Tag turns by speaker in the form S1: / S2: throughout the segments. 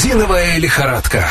S1: Апельсиновая лихорадка.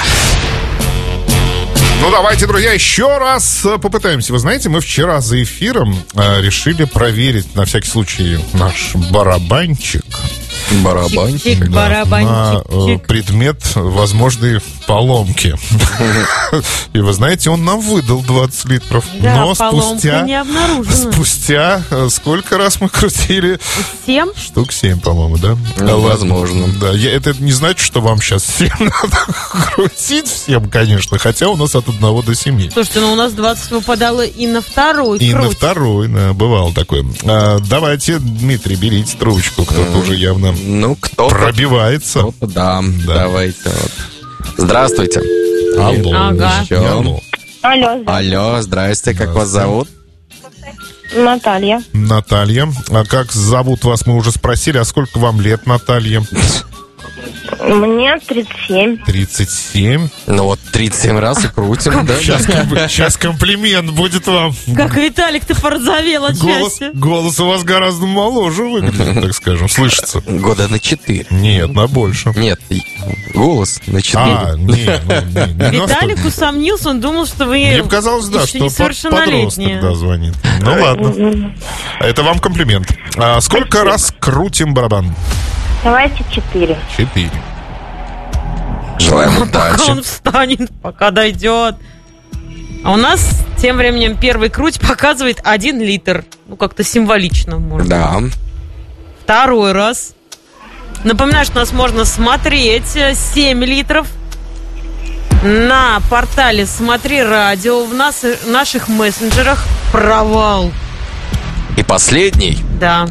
S2: Ну, давайте, друзья, еще раз попытаемся. Вы знаете, мы вчера за эфиром решили проверить, на всякий случай, наш барабанчик.
S3: Барабанчик,
S2: да, на предмет возможной поломки. И вы знаете, он нам выдал 20 литров.
S3: Да,
S2: но
S3: поломка не обнаружена.
S2: Спустя сколько раз мы крутили?
S3: 7?
S2: Штук 7, по-моему, да?
S4: Возможно.
S2: Да, это не значит, что вам сейчас 7 надо крутить всем, конечно. Хотя у нас от 1 до 7.
S3: Слушайте, ну у нас 20 выпадало и на второй
S2: И
S3: круть.
S2: на второй, да, бывало такое. Давайте, Дмитрий, берите трубочку. Кто-то уже явно пробивается.
S4: Кто-то, да, давайте. Вот. Здравствуйте.
S2: Алло.
S3: Ага.
S4: Алло, здрасте, как вас зовут?
S5: Наталья.
S2: Наталья. А как зовут вас, мы уже спросили. А сколько вам лет, Наталья?
S5: Мне 37.
S2: 37.
S4: Ну вот 37 раз и крутим, да?
S2: Сейчас комплимент будет вам.
S3: Как Виталик, ты порозовел от счастья.
S2: Голос у вас гораздо моложе выглядит, так скажем, слышится.
S4: Года на 4.
S2: Нет, на больше.
S4: Нет, голос на 4.
S3: Виталик усомнился, он думал, что вы
S2: Мне показалось, да,
S3: еще
S2: что подросток,
S3: несовершеннолетние.
S2: да, звонит. Ну ладно. Это вам комплимент. Сколько раз крутим барабан?
S5: Давайте 4.
S2: 4.
S4: Желаем
S3: Пока
S4: удачи.
S3: он встанет, пока дойдет. А у нас тем временем первый круть показывает 1 литр. Ну, как-то символично, может.
S4: Да.
S3: Второй раз. Напоминаю, что нас можно смотреть 7 литров на портале «Смотри радио», в наших мессенджерах. Провал.
S4: И последний.
S3: Да.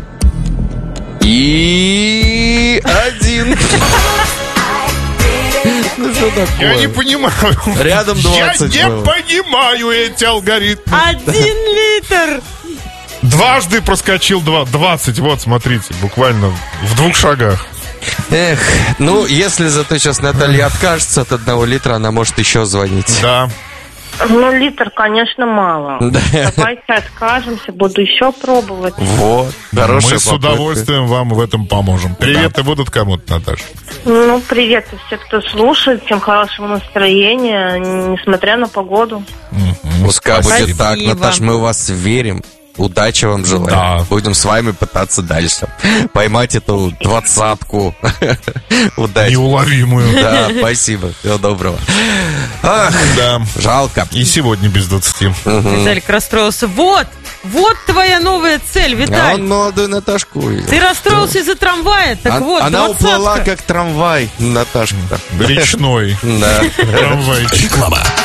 S4: И 1. Ну что такое?
S2: Я не понимаю.
S4: Рядом 20
S2: Я не
S4: было.
S2: понимаю эти алгоритмы.
S3: 1 литр.
S2: Дважды проскочил 20. Вот, смотрите, буквально в 2 шагах.
S4: Эх, ну, если зато сейчас Наталья откажется от 1 литра, она может еще звонить.
S2: Да.
S5: Ну, литр, конечно, мало.
S4: Да.
S5: Давайте откажемся, буду еще пробовать.
S4: Вот, хорошая
S2: Мы с
S4: попытка.
S2: удовольствием вам в этом поможем. Приветы будут кому-то, Наташа.
S5: Ну, привет всем, кто слушает, всем хорошего настроения, несмотря на погоду.
S4: Пускай будет так,
S3: Спасибо.
S4: Наташ, мы в вас верим. Удачи вам желаем.
S2: Да.
S4: Будем с вами пытаться дальше поймать эту 20-ку. Удачи.
S2: Неуловимую.
S4: Да, спасибо. Всего доброго. Ах,
S2: Да.
S4: жалко.
S2: И сегодня без 20.
S3: Виталик расстроился. Вот твоя новая цель,
S4: А
S3: Виталик.
S4: он молодую Наташку увидел.
S3: Ты расстроился из-за трамвая? Так вот,
S4: Она
S3: 20-ка.
S4: уплыла, как трамвай, Наташка.
S2: Речной
S4: Да.
S2: трамвайчик.
S1: Реклама.